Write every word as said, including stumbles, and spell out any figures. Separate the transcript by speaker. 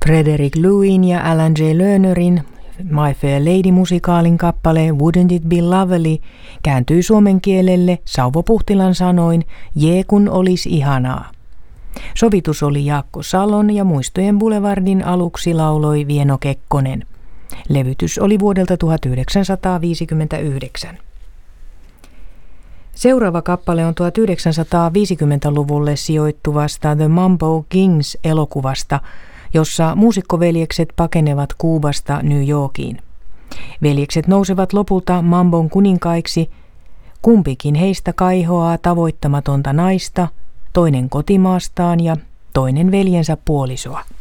Speaker 1: Frederick Lewin ja Alan J. Lernerin My Fair Lady-musikaalin kappale Wouldn't It Be Lovely kääntyi suomen kielelle Sauvo Puhtilan sanoin Jee kun olis ihanaa. Sovitus oli Jaakko Salon ja Muistojen Boulevardin aluksi lauloi Vieno Kekkonen. Levytys oli vuodelta tuhatyhdeksänsataaviisikymmentäyhdeksän. Seuraava kappale on tuhatyhdeksänsataaviisikymmentäluvulle sijoittuvasta The Mambo Kings-elokuvasta, jossa muusikkoveljekset pakenevat Kuubasta New Yorkiin. Veljekset nousevat lopulta Mambon kuninkaiksi, kumpikin heistä kaihoaa tavoittamatonta naista, toinen kotimaastaan ja toinen veljensä puolisoa.